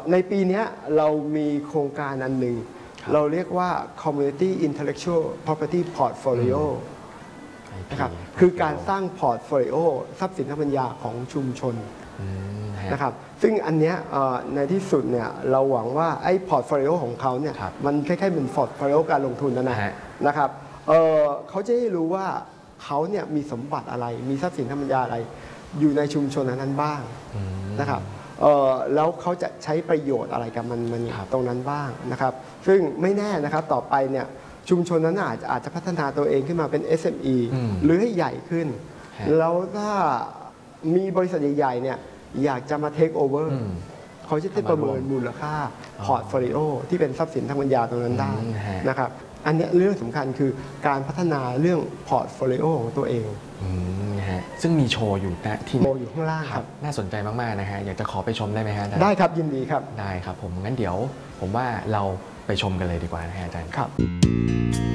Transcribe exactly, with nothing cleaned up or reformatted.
ในปีนี้เรามีโครงการอันหนึ่งเราเรียกว่า Community Intellectual Property Portfolio นะครับคือการสร้างพอร์ตโฟลิโอทรัพย์สินทางปัญญาของชุมชนนะครับซึ่งอันเนี้ยในที่สุดเนี่ยเราหวังว่าไอ้พอร์ตโฟลิโอของเขาเนี่ยมันคล้ายๆเหมือนพอร์ตโฟลิโอการลงทุนนะนะนะครับเเขาจะได้รู้ว่าเขาเนี่ยมีสมบัติอะไรมีทรัพย์สินทางปัญญาอะไรอยู่ในชุมชนนั้นบ้างนะครับแล้วเขาจะใช้ประโยชน์อะไรกับมันมันตรงนั้นบ้างนะครับซึ่งไม่แน่นะครับต่อไปเนี่ยชุมชนนั้นอาจจะอาจจะพัฒนาตัวเองขึ้นมาเป็น เอส เอ็ม อี หรือให้ใหญ่ขึ้นแล้วถ้ามีบริษัทใหญ่ๆเนี่ยอยากจะมาเทคโอเวอร์เขาจะได้ประเมินมูลค่าพอร์ตโฟลิโอที่เป็นทรัพย์สินทางปัญญาตรงนั้นได้นะครับอันนี้เรื่องสำคัญคือการพัฒนาเรื่องพอร์ตโฟลิโอของตัวเองซึ่งมีโชว์อยู่ที่โชว์อยู่ข้างล่างครับน่าสนใจมากๆนะฮะอยากจะขอไปชมได้ไหมฮะอาจารย์ได้ครับยินดีครับได้ครับผมงั้นเดี๋ยวผมว่าเราไปชมกันเลยดีกว่านะฮะอาจารย์ครับ